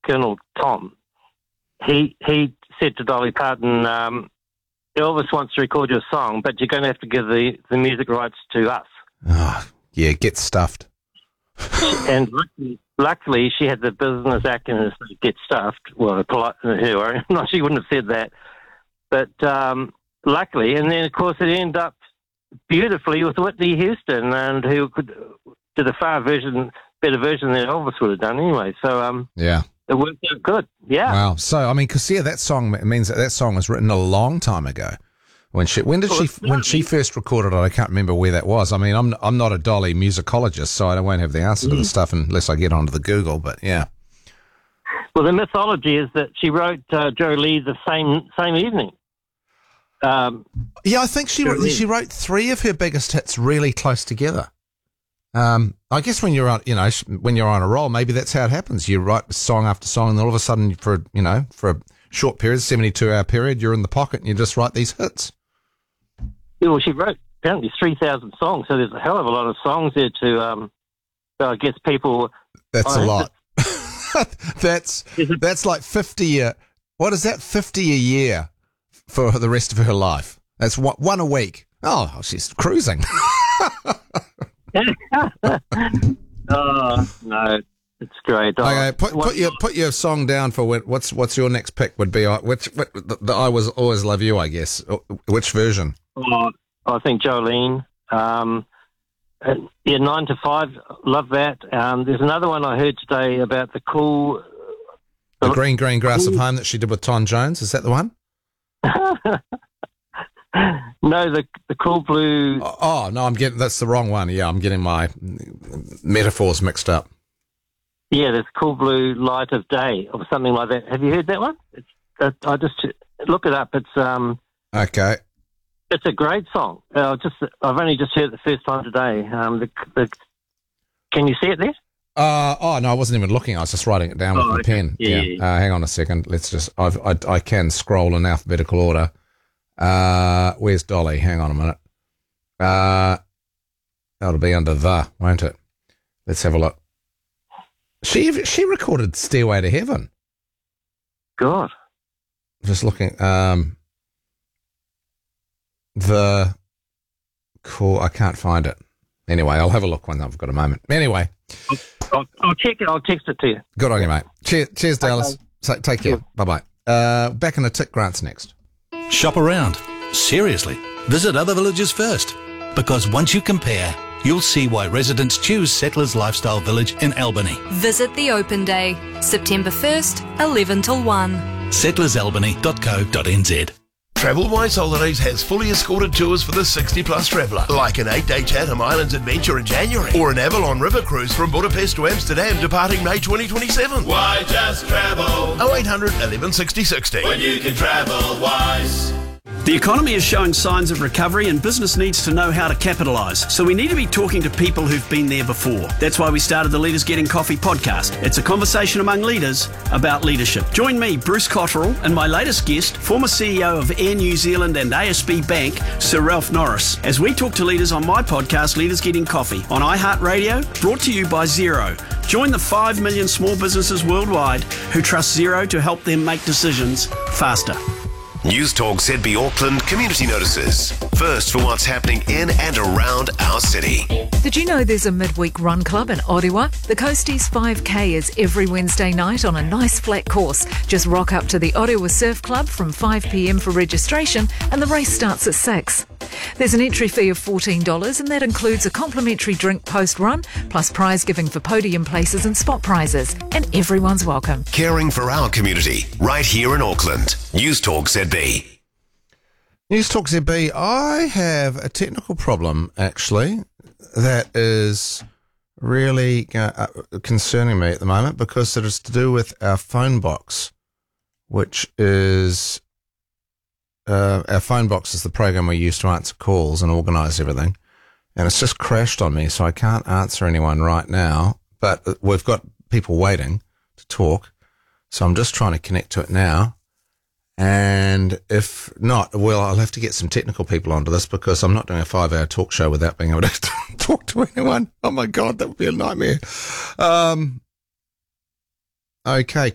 Colonel Tom, he said to Dolly Parton, Elvis wants to record your song, but you're going to have to give the music rights to us. Oh, yeah, get stuffed. And luckily, she had the business acumen to get stuffed. Well, she wouldn't have said that. But luckily, and then, of course, it ended up beautifully with Whitney Houston, and who did a better version than Elvis would have done anyway. So, yeah. It worked out good, yeah. Wow. So, I mean, because that song, it means that song was written a long time ago. When she first recorded it, I can't remember where that was. I mean, I'm not a Dolly musicologist, so I won't have the answer to the stuff unless I get onto the Google. But yeah. Well, the mythology is that she wrote Jolene the same evening. Yeah, I think she wrote 3 of her biggest hits really close together. I guess when you're on a roll, maybe that's how it happens. You write song after song, and then all of a sudden, for a short period, 72-hour period, you're in the pocket and you just write these hits. Yeah, well, she wrote apparently 3,000 songs, so there's a hell of a lot of songs there to. So I guess people. That's a lot. that's like 50. What is that? 50 a year for the rest of her life. That's one a week. Oh, she's cruising. Oh no, it's great. Okay, put your song down for what's your next pick would be? The I Was Always Love You, I guess. Which version? Oh, I think Jolene. 9 to 5. Love that. There's another one I heard today about the green grass of home that she did with Tom Jones. Is that the one? No, the Cool Blue. Oh no, that's the wrong one. Yeah, I'm getting my metaphors mixed up. Yeah, there's Cool Blue Light of Day or something like that. Have you heard that one? I just look it up. It's okay. It's a great song. I've only just heard it the first time today. Can you see it there? Oh no, I wasn't even looking. I was just writing it down with my pen. Yeah. Hang on a second. Let's just. I can scroll in alphabetical order. Where's Dolly? Hang on a minute. That'll be under the, won't it? Let's have a look. She recorded Stairway to Heaven. God. Just looking. I can't find it. Anyway, I'll have a look when I've got a moment. Anyway. I'll check it. I'll text it to you. Good on you, mate. Cheers, Dallas. Okay. Take care. Bye-bye. Back in the tick, Grant's next. Shop around. Seriously. Visit other villages first. Because once you compare, you'll see why residents choose Settlers Lifestyle Village in Albany. Visit the open day, September 1st, 11 till 1. settlersalbany.co.nz. TravelWise Holidays has fully escorted tours for the 60-plus traveller, like an 8-day Chatham Islands adventure in January, or an Avalon River cruise from Budapest to Amsterdam departing May 2027. Why just travel? 0800 11 60 60. When you can travel wise. The economy is showing signs of recovery and business needs to know how to capitalise. So we need to be talking to people who've been there before. That's why we started the Leaders Getting Coffee podcast. It's a conversation among leaders about leadership. Join me, Bruce Cotterill, and my latest guest, former CEO of Air New Zealand and ASB Bank, Sir Ralph Norris, as we talk to leaders on my podcast, Leaders Getting Coffee, on iHeartRadio, brought to you by Xero. Join the 5 million small businesses worldwide who trust Xero to help them make decisions faster. News Talk ZB Auckland community notices. First for what's happening in and around our city. Did you know there's a midweek run club in Orewa? The Coasties 5K is every Wednesday night on a nice flat course. Just rock up to the Orewa Surf Club from 5 p.m. for registration, and the race starts at 6. There's an entry fee of $14, and that includes a complimentary drink post-run, plus prize giving for podium places and spot prizes. And everyone's welcome. Caring for our community, right here in Auckland. News Talk ZB. News Talk ZB. I have a technical problem, actually, that is really concerning me at the moment, because it is to do with our phone box, which is... our phone box is the program we use to answer calls and organise everything. And it's just crashed on me, so I can't answer anyone right now. But we've got people waiting to talk, so I'm just trying to connect to it now. And if not, well, I'll have to get some technical people onto this, because I'm not doing a 5-hour talk show without being able to talk to anyone. Oh, my God, that would be a nightmare. Okay.